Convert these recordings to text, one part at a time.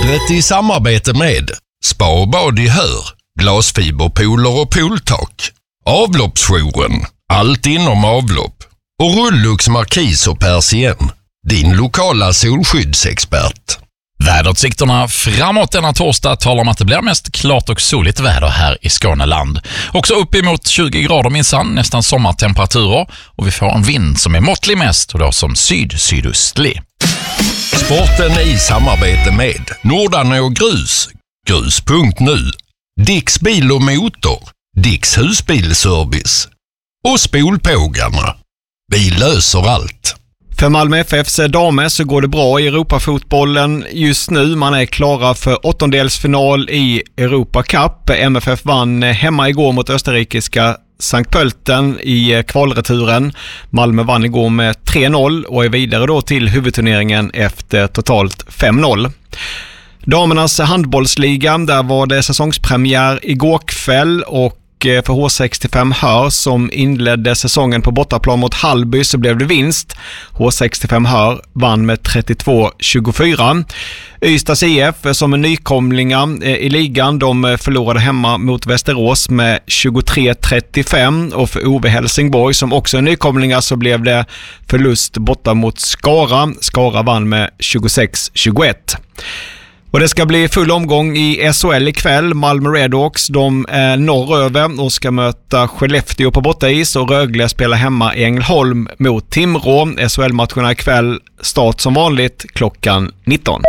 Vädret i samarbete med Spa och bad i Hör, glasfiberpooler och pooltak, Avloppsjouren, allt inom avlopp och Rullux Markis och Persien, din lokala solskyddsexpert. Väderutsikterna framåt denna torsdag talar om att det blir mest klart och soligt väder här i Skåneland. Också uppemot 20 grader minsann, nästan sommartemperaturer, och vi får en vind som är måttlig mest och då som sydöstlig. Sporten i samarbete med Nordarne och Grus, grus.nu, Dicks bil och motor, Dicks husbilservice och Spolpågarna. Vi löser allt. För Malmö FFs damer så går det bra i Europafotbollen just nu. Man är klara för åttondelsfinal i Europa Cup. MFF vann hemma igår mot österrikiska Sankt Pölten i kvalreturen. Malmö vann igår med 3-0 och är vidare då till huvudturneringen efter totalt 5-0. Damernas handbollsliga, där var det säsongspremiär igår kväll och för H65 Hör som inledde säsongen på bortaplan mot Hallby så blev det vinst. H65 Hör vann med 32-24. Ystads IF som är nykomlingar i ligan, de förlorade hemma mot Västerås med 23-35 och för OV Helsingborg som också är nykomlingar så blev det förlust borta mot Skara. Skara vann med 26-21. Och det ska bli full omgång i SHL ikväll. Malmö Redhawks, de är norröver och ska möta Skellefteå på bortais och Rögle spelar hemma i Ängelholm mot Timrå. SHL-matcherna ikväll start som vanligt klockan 19.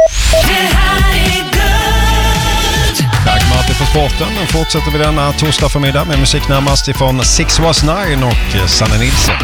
Tack Martin för sporten. Nu fortsätter vi denna torsdag förmiddag med musik närmast ifrån Six Was Nine och Sanne Nilsson.